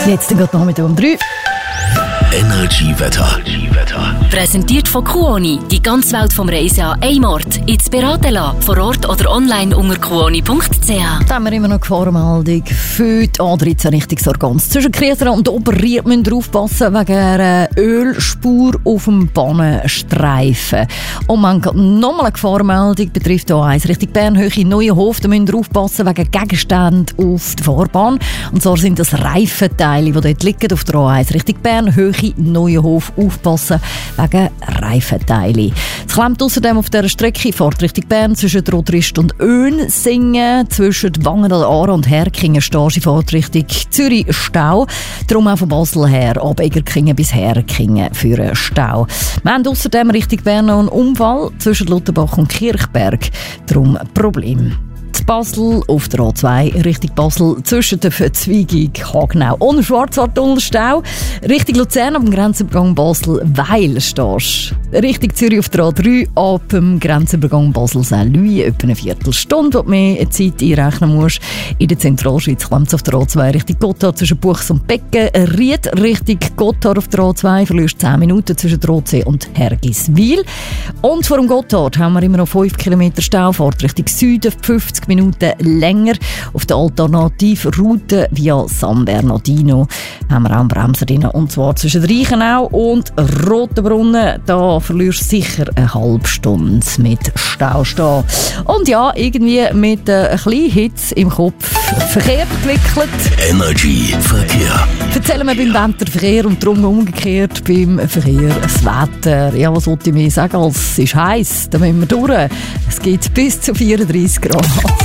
Jetzt geht Nachmittag um 3. Energy-Wetter. Präsentiert von Kuoni. Die ganze Welt vom Reisen an einem Ort. Ins Beraten lassen, vor Ort oder online unter kuoni.ch. Da haben wir immer noch Gefahrenmeldung für die A13 Richtung Sargans. Zwischen Kriesera und Oberried müssen wir aufpassen wegen einer Ölspur auf dem Bahnenstreifen. Und man hat nochmal eine Gefahrenmeldung, betrifft A1 Richtung Bernhöhe Neuenhof. Da müssen wir aufpassen wegen Gegenständen auf der Fahrbahn. Und zwar sind das Reifenteile, die dort liegen auf der A1 Richtung Bernhöhe Neuenhof. Aufpassen wegen Reifenteile. Es klemmt außerdem auf dieser Strecke Fahrt Richtung Bern zwischen Rotrist und Önsingen. Zwischen Wangen an der Aare und Herkingen Stage Fahrt Richtung Zürich Stau. Darum auch von Basel her ab Egerkingen bis Herkingen für einen Stau. Wir haben außerdem Richtung Bern noch einen Unfall zwischen Lutterbach und Kirchberg. Darum ein Problem. Basel auf der A2 Richtung Basel zwischen der Verzweigung Hagenau und Schwarzwaldtunnelstau. Richtung Luzern am Grenzübergang Basel-Weil stehst. Richtung Zürich auf der A3 ab dem Grenzübergang Basel-Saint-Louis etwa eine Viertelstunde, wo du mehr Zeit einrechnen musst. In der Zentralschweiz klemmt es auf der A2 Richtung Gotthard zwischen Buchs und Becken. Ried Richtung Gotthard auf der A2 verlierst 10 Minuten zwischen Rotsee und Hergiswil. Und vor dem Gotthard haben wir immer noch 5 Kilometer Staufahrt Richtung Süden, 50 Minuten länger. Auf der Alternativroute via San Bernardino haben wir auch einen Bremser drin. Und zwar zwischen Reichenau und Rotenbrunnen. Da verlierst du sicher eine halbe Stunde mit Stau stehen. Und ja, irgendwie mit ein bisschen Hitze im Kopf Verkehr entwickelt. Energy Verkehr. Erzählen wir beim Wetterverkehr und darum umgekehrt beim Verkehr das Wetter. Ja, was wollte ich mir sagen? Es ist heiß, da müssen wir durch. Es geht bis zu 34 Grad.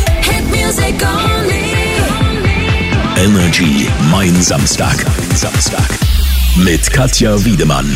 Energy, mein Samstag. Mit Katja Wiedemann.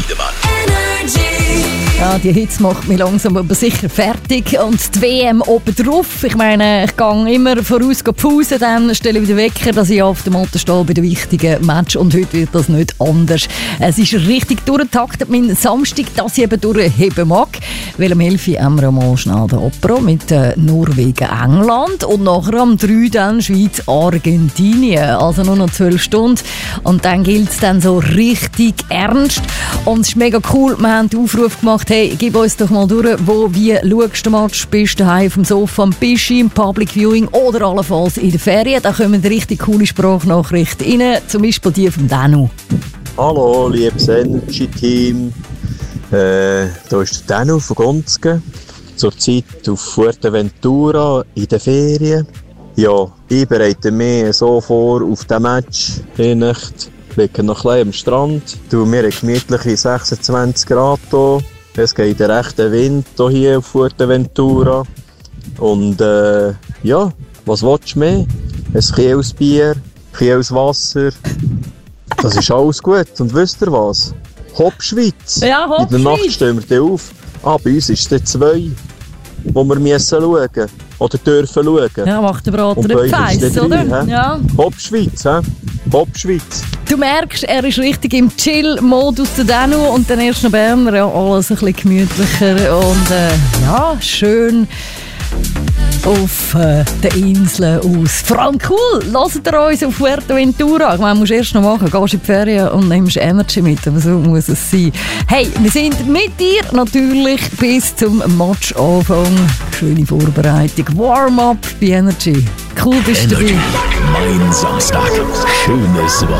Ja, die Hitze macht mich langsam aber sicher fertig. Und die WM oben drauf. Ich meine, ich gehe immer voraus pfusen, dann stelle ich wieder Wecker, dass ich auf der Matte stehe bei den wichtigen Match. Und heute wird das nicht anders. Es ist richtig durchgetaktet, mein Samstag, dass ich eben durchheben mag. Weil am 11 Uhr haben wir mal schnell den Opera mit Norwegen-England. Und nachher am 3 dann Schweiz-Argentinien. Also nur noch 12 Stunden. Und dann gilt es dann so richtig ernst. Und es ist mega cool, wir haben den Aufruf gemacht, hey, gib uns doch mal durch, wie schaust du den Match? Bist du daheim auf dem Sofa, bist du im Public Viewing oder allenfalls in der Ferien? Da kommen richtig coole Sprachnachrichten rein, zum Beispiel die von Danu. Hallo, liebes Energy-Team. Da ist der Danu von Gonzgen. Zurzeit auf Fuerteventura in den Ferien. Ja, ich bereite mich so vor auf den Match. Ich liege noch ein bisschen am Strand. Du mir eine gemütliche 26 Grad hier. Es geht ein rechter Wind hier auf Fuerteventura. Und ja, was willst du mehr? Ein kühles Bier, kühles Wasser. Das ist alles gut. Und wisst ihr was? Hopschweiz. Ja, Hopschweiz. In der Nacht stehen wir auf. Bei uns ist es 2, wo wir müssen schauen oder dürfen schauen. Ja, macht der Brater den Pfeiss, oder? Ja. Hopschweiz, hä? Hopschweiz. Du merkst, er ist richtig im Chill-Modus, der Danu, und dann erst noch Berner, ja, alles ein bisschen gemütlicher und ja, schön auf den Inseln aus. Vor allem cool, hört ihr uns auf Fuerteventura. Ich meine, musst du erst noch machen, gehst in die Ferien und nimmst Energy mit, aber so muss es sein. Hey, wir sind mit dir natürlich bis zum Matchanfang. Schöne Vorbereitung, Warm-up bei Energy. Cool bist du dabei. Mein Samstag. Schönes Wochenende.